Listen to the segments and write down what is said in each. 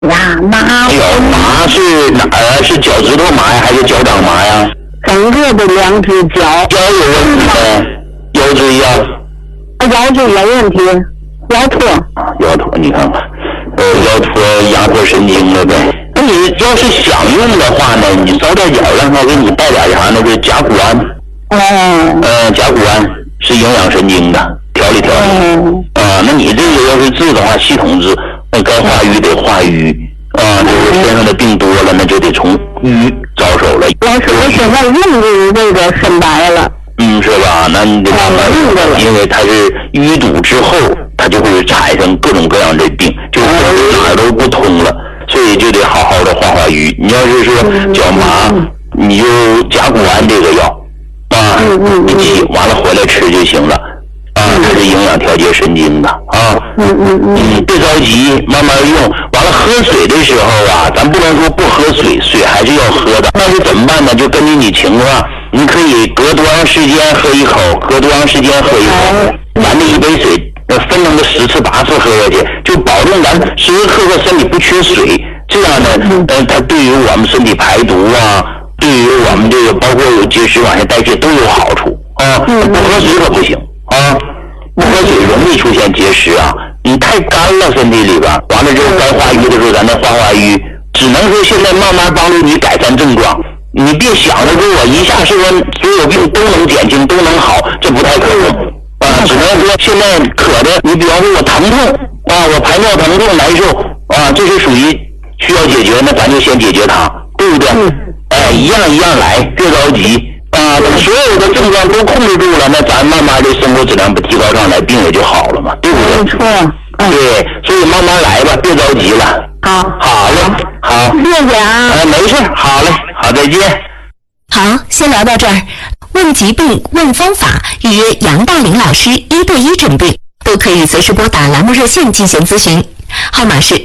呀，麻。 有麻是哪儿啊？是脚趾头麻呀，还是脚掌麻呀？ 整个的两只脚。 腰有问题吗？腰椎呀？ 腰椎有问题，腰托。 腰托，你看看，腰托压迫神经了呗。那你要是想用的话呢，你早点讲，让他给你带点啥，那个甲钴胺。甲钴胺是营养神经的，调理。那你这个要是治的话，系统治，那该化瘀得化瘀。就是身上的病多了，那就得从瘀着手了。 老师，我现在用的这个深白了。 是吧？那你得慢慢用，因为它是淤堵之后，它就会产生各种各样的病，就哪儿都不通了，所以就得好好的化瘀。你要是说脚麻，你就甲钴胺这个药一剂完了回来吃就行了。它是营养调节神经的啊。别着急，慢慢用。完了喝水的时候啊，咱不能说不喝水，水还是要喝的。那是怎么办呢？就根据你情况，你可以隔多长时间喝一口，隔多长时间喝一口。咱这一杯水分成个10次8次喝下去，就保证咱时时刻刻身体不缺水。这样呢，它对于我们身体排毒啊，对于我们这个包括有结石往下代谢都有好处啊。不喝水可不行啊。不喝水容易出现结石啊！你太干了身体里边，完了之后该化瘀的时候咱再化瘀，只能说现在慢慢帮助你改善症状。你别想着说我一下是说所有病都能减轻都能好，这不太可能啊！只能说现在渴的，你比方说我疼痛我排尿疼痛难受这是属于需要解决，那咱就先解决它，对不对？一样一样来，别着急。等所有的症状都控制住了，那咱慢慢的生活质量提高上来，病也就好了嘛，对不对？ 没错。 对，所以慢慢来吧，别着急了。好嘞，好， 谢谢啊。 没事，好嘞，好，再见。 好，先聊到这儿。问疾病、问方法，预约杨大林老师1对1诊病，都可以随时拨打栏目热线进行咨询，号码是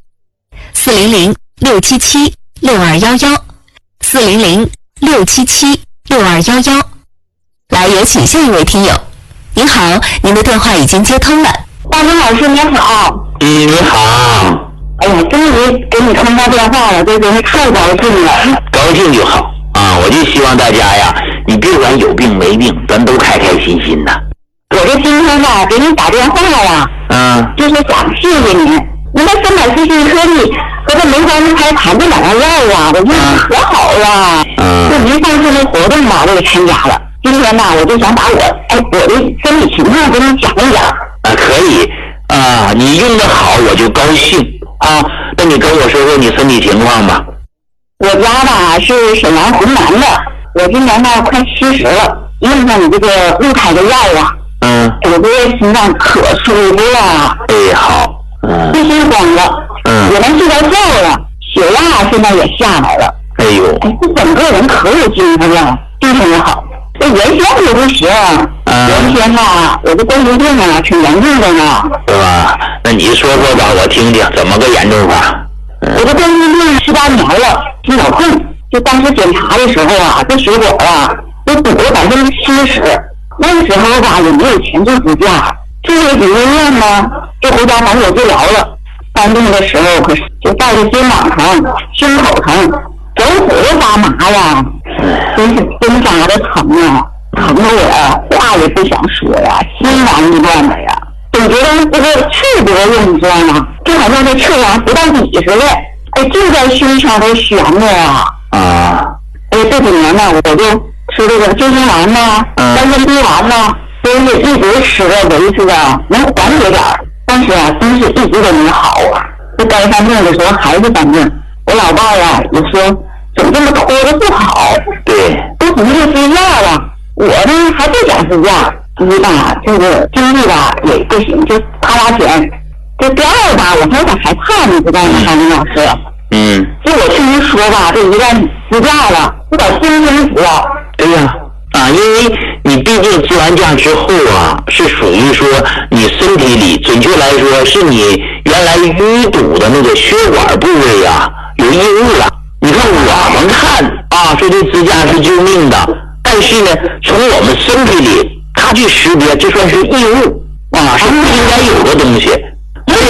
400-677-6211，400-677-6211。来，有请下一位听友。您好，您的电话已经接通了。 大林老师您好。 你好。 哎呀，终于给你通到电话了，这真是太高兴了。 高兴就好我就希望大家呀，你别管有病没病，咱都开开心心的。 我这今天吧给你打电话呀，就是想谢谢你。你那340颗粒和这梅花鹿胎盘这2样药啊，我觉得可好了。就您上次那活动吧，我也参加了。今天呢，我就想把我的身体情况跟你讲一讲。 可以你用得好我就高兴那你跟我说说你身体情况吧。 我家吧是沈阳浑南的，我今年呢快70了，用上你这个鹿胎的药我这个心脏可舒服了。 好。 不心慌了，也能睡着觉了，血压现在也下来了。这整个人可有精神了，精神也好。这原先也不行，原先我这关节病挺严重的呢。 是吧？那你说说吧，我听听怎么个严重法？ 我这关节病18年了，心脑痛。就当时检查的时候这血管都堵了70%。那个时候吧也没有钱做支架，住了几个月呢，就回家反手治疗了。搬动的时候可是就带着肩膀疼、胸口疼、走腿都发麻呀，真是挣扎的疼疼得我话也不想说呀，心烦意乱的呀，总觉得这个气不够用，你知道吗？就好像这气不到底似的，就在胸腔都悬着呀。这几年呢，我就吃这个救心丸丹参冰丸都是一直吃着维持着，能缓解点，但是真是一直都没好这该犯病的时候还是犯病。我老伴也说怎么这么拖着不好，都不是支架了，我呢还不想支架，这个经济也不行，就花钱。这第二我还有点害怕，你知道吗，张林老师？就我听您说这一旦支架了，有点惊心死了。 因为你毕竟支完架之后是属于说你身体里，准确来说是你原来淤堵的那个血管部位有异物了。你看我们看说这支架是救命的，但是呢，从我们身体里它去识别，这算是异物是不应该有的东西。所以说呢，它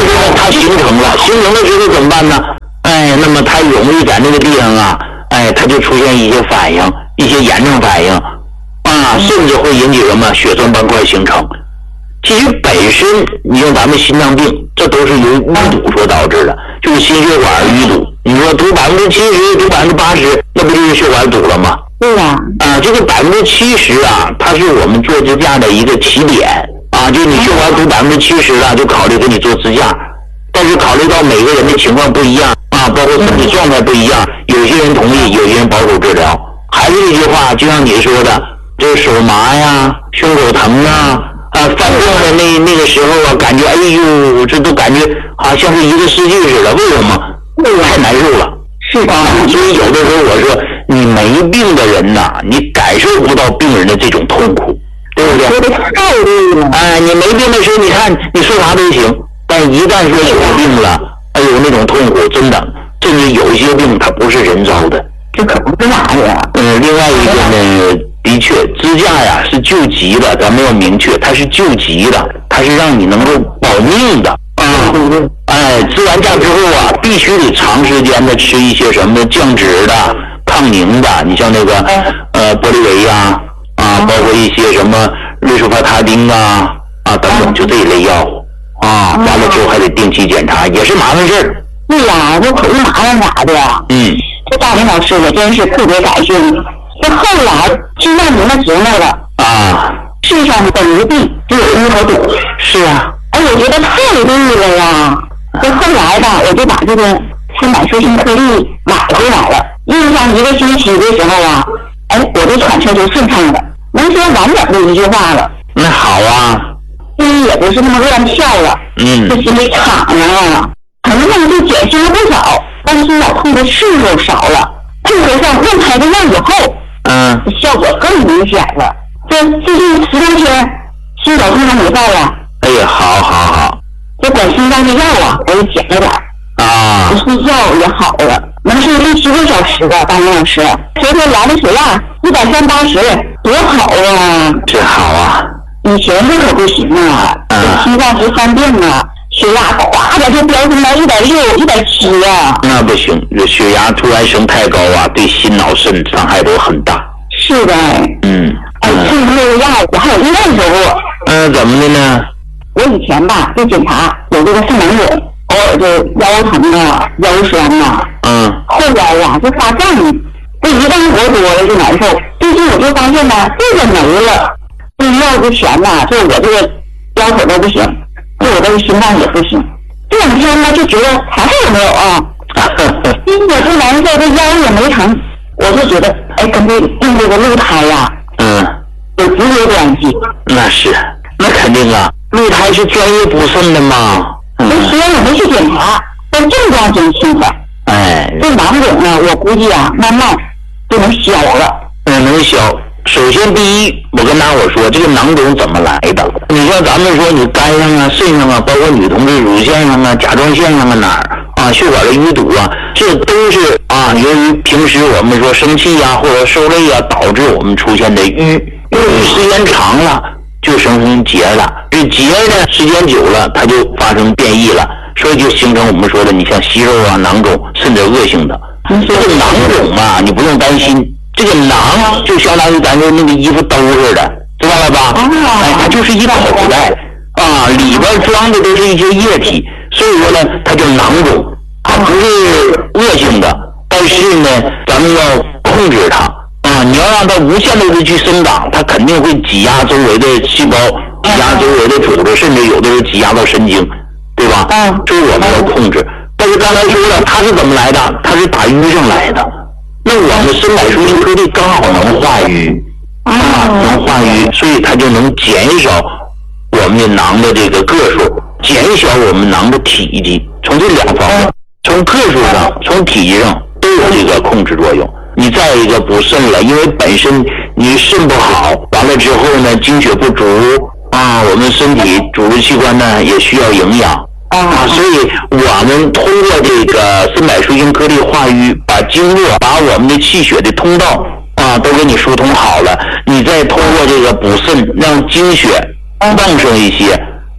它形成了之后怎么办呢？哎，那么它容易在那个地方啊，哎，它就出现一些反应，一些炎症反应啊，甚至会引起什么血栓斑块形成。其实本身你像咱们心脏病，这都是由淤堵所导致的，就是心血管淤堵。你说堵70%、堵80%，那不就是血管堵了吗？ 对呀。 这个70%啊，它是我们做支架的一个起点啊，就你血管堵70%了，就考虑给你做支架。但是考虑到每个人的情况不一样啊，包括身体状态不一样，有些人同意，有些人保守治疗。还是这句话，就像你说的，这手麻呀，胸口疼啊。犯病的那个时候啊，感觉哎呦，这都感觉好像是一个世界似的。为什么？太难受了。 是的。 所以有的时候我说，你没病的人呐，你感受不到病人的这种痛苦，对不对？ 说的太对了。 你没病的时候，你看你说啥都行，但一旦说有病了，哎呦，那种痛苦真的，甚至有一些病它不是人造的。 这可不是啥呀。 另外一个呢，的确，支架呀是救急的，咱们要明确，它是救急的，它是让你能够保命的啊。支完架之后啊，必须得长时间的吃一些什么降脂的、抗凝的，你像那个玻利维呀包括一些什么瑞舒法他汀啊等等，就这一类药完了之后还得定期检查，也是麻烦事儿。 对呀，这可是麻烦啥的。这大林老师我真是特别感谢你。这后来心脏病的时候了世上的一个病就有淤和堵。 是啊。 哎，我觉得太对了呀。这后来吧，我就把这个300舒心颗粒买回来了，用上1个星期的时候啊，哎，我的喘车就顺畅了，能说完整的一句话了。 那好啊。 心也不是那么乱跳了。这心里敞啊，疼痛就减轻了不少，但是老痛的次数少了。配合上用开的药以后，效果更明显了。这最近10多天，心绞痛还没到了。 哎呀，好。 这管心脏的药啊，我也减了点睡觉也好了，能睡6-7个小时的。大林老师，昨天量的血压130/80，多好啊！ 这好啊。 以前这可不行啊，心脏是犯病啊，血压咵的就飙升到160、170啊。 那不行，这血压突然升太高啊，对心脑肾伤害都很大。 是的。吃这个药我还有另外一手过。 怎么的呢？ 我以前吧就检查有这个肾囊肿，偶尔就腰疼啊、腰酸啊。后来呀就发胀，这一旦活多了就难受。最近我就发现呢，这个没了。这药之前呢，就我这个腰腿都不行，对我这个心脏也不行。这2天呢就觉得还有没有啊？心也不难受，这腰也没疼，我就觉得哎，跟这用这个鹿胎呀，有直接关系。 那是，那肯定啊，鹿胎是专业补肾的嘛。 虽然我没去检查，但症状挺轻的。这囊肿呢，我估计啊，慢慢就能消了。 能消。首先第一，我跟大伙说，这个囊肿怎么来的？你像咱们说你肝上啊、肾上啊，包括女同志乳腺上啊、甲状腺上啊哪儿血管的淤堵啊，这都是由于平时我们说生气或者受累导致我们出现的淤时间长了就生成结了，这结呢时间久了它就发生变异了，所以就形成我们说的你像息肉囊肿，甚至恶性的。这个囊肿嘛，你不用担心。这个囊就相当于咱说那个衣服兜似的，知道了吧？它就是一个口袋里边装的都是一些液体，所以说呢，它叫囊肿，它不是恶性的，但是呢，咱们要控制它你要让它无限的去生长，它肯定会挤压周围的细胞，挤压周围的组织，甚至有的时候挤压到神经，对吧？这是我们要控制。但是刚才说了，它是怎么来的？它是打淤上来的。那我们300舒心颗粒刚好能化瘀能化瘀，所以它就能减少我们的囊的这个个数，减小我们囊的体积。从这2方面，从个数上、从体积上都有这个控制作用。你再一个补肾了，因为本身你肾不好，完了之后呢，精血不足我们身体主织器官呢也需要营养。所以我们通过这个300舒心颗粒化瘀，把经络、把我们的气血的通道都给你疏通好了，你再通过这个补肾，让精血旺盛一些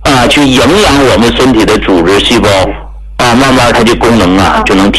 去营养我们身体的组织细胞啊，慢慢它的功能啊就能提